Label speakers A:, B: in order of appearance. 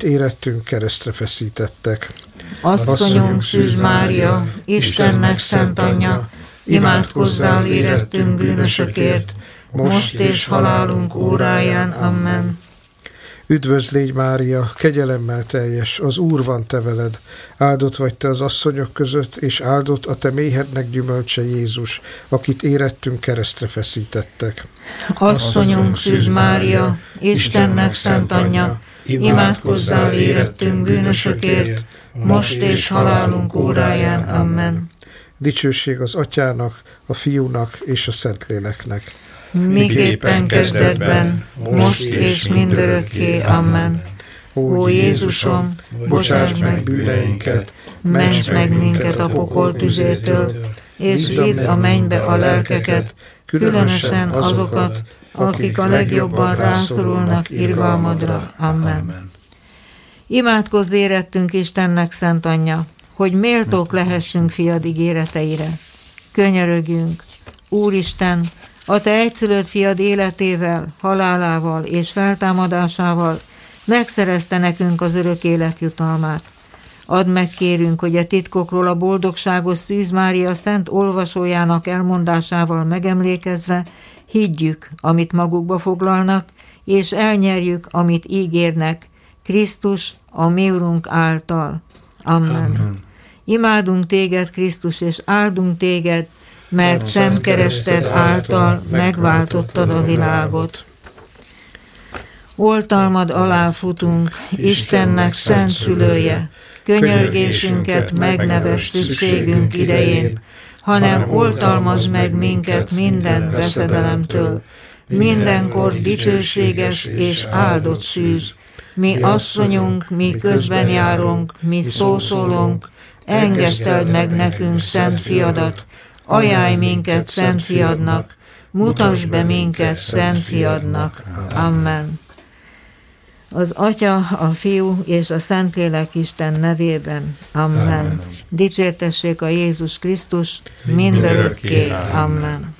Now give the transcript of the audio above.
A: érettünk keresztre feszítettek.
B: Asszonyunk Szűz Mária, Istennek szent anyja, imádkozzál érettünk bűnösökért, most és halálunk óráján. Amen.
A: Üdvözl légy, Mária, kegyelemmel teljes, az Úr van te veled. Áldott vagy te az asszonyok között, és áldott a te méhednek gyümölcse Jézus, akit érettünk keresztre feszítettek.
B: Asszonyunk Szűz Mária, Istennek szent anyja, imádkozzál érettünk bűnösökért, most és halálunk óráján. Amen.
A: Dicsőség az Atyának, a Fiúnak és a Szentléleknek.
B: Miképpen kezdetben, most és mindörökké. Amen. Ó Jézusom, bocsáss meg bűneinket, ments meg minket a pokol tüzétől, és vidd a mennybe a lelkeket, különösen azokat, akik a legjobban rászorulnak irgalmadra. Amen. Imádkozz érettünk Istennek szent anyja, hogy méltók lehessünk fiad ígéreteire. Könyörögjünk, Úristen, a te egyszülött fiad életével, halálával és feltámadásával megszerezte nekünk az örök élet jutalmát. Add meg, kérünk, hogy a titkokról a boldogságos Szűz Mária szent olvasójának elmondásával megemlékezve higgyük, amit magukba foglalnak, és elnyerjük, amit ígérnek, Krisztus, a mi Urunk által. Amen. Imádunk téged, Krisztus, és áldunk téged, mert szent kereszted által megváltottad a világot. Oltalmad alá futunk, Istennek szent szülője, könyörgésünket megnevez szükségünk idején, hanem oltalmazd meg minket minden veszedelemtől, mindenkor dicsőséges és áldott Szűz. Mi asszonyunk, mi közben járunk, mi szószólunk, engeszteld meg nekünk szent fiadat, ajánlj minket szent fiadnak, mutasd be minket szent fiadnak. Amen. Az Atya, a Fiú és a Szentlélek Isten nevében. Amen. Dicsértessék a Jézus Krisztus mindörökké. Amen.